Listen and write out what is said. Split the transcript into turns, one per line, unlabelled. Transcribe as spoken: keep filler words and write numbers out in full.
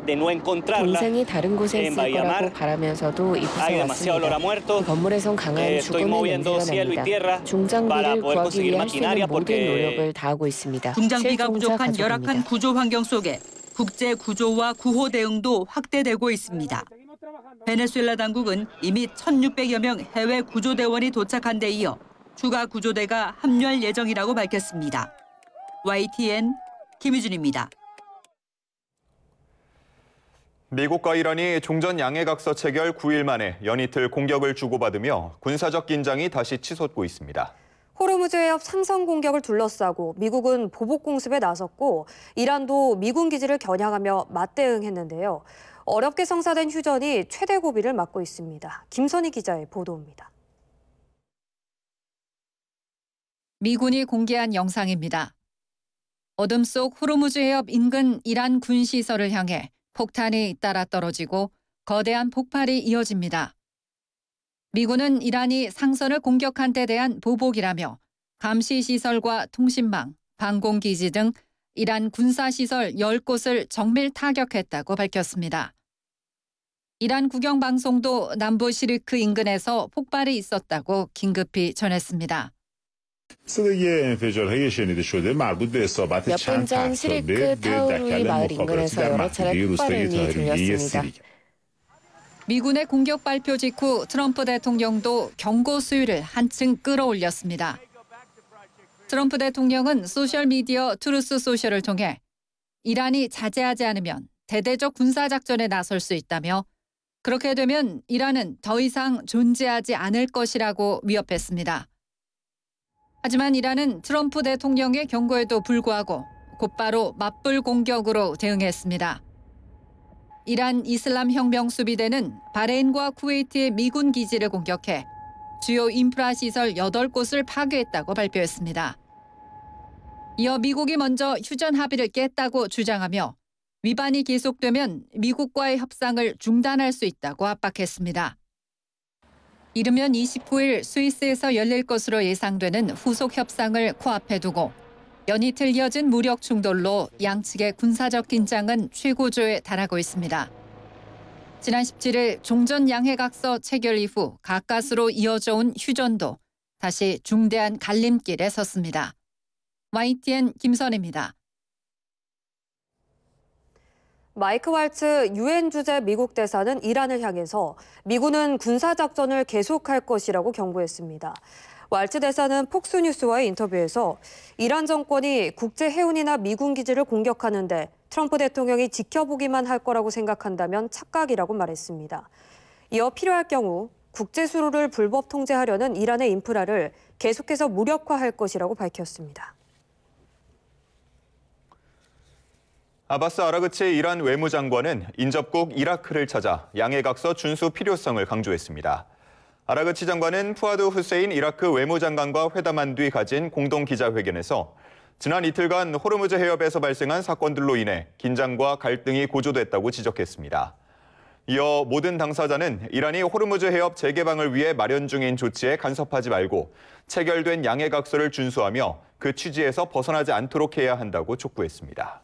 동생이 다른 곳에 있을 거라고 바라면서도 이곳에 왔습니다. 이 건물에선 강한 죽음의 냄새가 납니다. 중장비를 구하기 위해 할 수 있는 모든 노력을 다하고 있습니다.
중장비가 부족한 열악한 구조 환경 속에 국제 구조와 구호 대응도 확대되고 있습니다. 베네수엘라 당국은 이미 천육백여 명 해외 구조대원이 도착한 데 이어 추가 구조대가 합류할 예정이라고 밝혔습니다. 와이티엔 김유준입니다.
미국과 이란이 종전 양해각서 체결 구 일 만에 연이틀 공격을 주고받으며 군사적 긴장이 다시 치솟고 있습니다.
호르무즈 해협 상선 공격을 둘러싸고 미국은 보복 공습에 나섰고 이란도 미군 기지를 겨냥하며 맞대응했는데요. 어렵게 성사된 휴전이 최대 고비를 맞고 있습니다. 김선희 기자의 보도입니다.
미군이 공개한 영상입니다. 어둠 속 호르무즈 해협 인근 이란 군시설을 향해 폭탄이 따라 떨어지고 거대한 폭발이 이어집니다. 미군은 이란이 상선을 공격한 데 대한 보복이라며 감시시설과 통신망, 방공기지 등 이란 군사시설 열 곳을 정밀 타격했다고 밝혔습니다. 이란 국영방송도 남부 시리크 인근에서 폭발이 있었다고 긴급히 전했습니다.
몇 분 전 시리크 타우루이 마을 인근에서 여러 차례 폭발음이 들렸습니다.
미군의 공격 발표 직후 트럼프 대통령도 경고 수위를 한층 끌어올렸습니다. 트럼프 대통령은 소셜미디어 트루스 소셜을 통해 이란이 자제하지 않으면 대대적 군사작전에 나설 수 있다며 그렇게 되면 이란은 더 이상 존재하지 않을 것이라고 위협했습니다. 하지만 이란은 트럼프 대통령의 경고에도 불구하고 곧바로 맞불 공격으로 대응했습니다. 이란 이슬람 혁명 수비대는 바레인과 쿠웨이트의 미군 기지를 공격해 주요 인프라 시설 여덟 곳을 파괴했다고 발표했습니다. 이어 미국이 먼저 휴전 합의를 깼다고 주장하며 위반이 계속되면 미국과의 협상을 중단할 수 있다고 압박했습니다. 이르면 이십구 일 스위스에서 열릴 것으로 예상되는 후속 협상을 코앞에 두고 연이틀 이어진 무력 충돌로 양측의 군사적 긴장은 최고조에 달하고 있습니다. 지난 십칠 일 종전 양해각서 체결 이후 가까스로 이어져 온 휴전도 다시 중대한 갈림길에 섰습니다. 와이티엔 김선희입니다.
마이크 왈츠 유엔 주재 미국 대사는 이란을 향해서 미군은 군사작전을 계속할 것이라고 경고했습니다. 왈츠 대사는 폭스뉴스와의 인터뷰에서 이란 정권이 국제 해운이나 미군 기지를 공격하는데 트럼프 대통령이 지켜보기만 할 거라고 생각한다면 착각이라고 말했습니다. 이어 필요할 경우 국제 수로를 불법 통제하려는 이란의 인프라를 계속해서 무력화할 것이라고 밝혔습니다.
아바스 아라그치 이란 외무장관은 인접국 이라크를 찾아 양해각서 준수 필요성을 강조했습니다. 아라그치 장관은 푸아드 후세인 이라크 외무장관과 회담한 뒤 가진 공동 기자회견에서 지난 이틀간 호르무즈 해협에서 발생한 사건들로 인해 긴장과 갈등이 고조됐다고 지적했습니다. 이어 모든 당사자는 이란이 호르무즈 해협 재개방을 위해 마련 중인 조치에 간섭하지 말고 체결된 양해각서를 준수하며 그 취지에서 벗어나지 않도록 해야 한다고 촉구했습니다.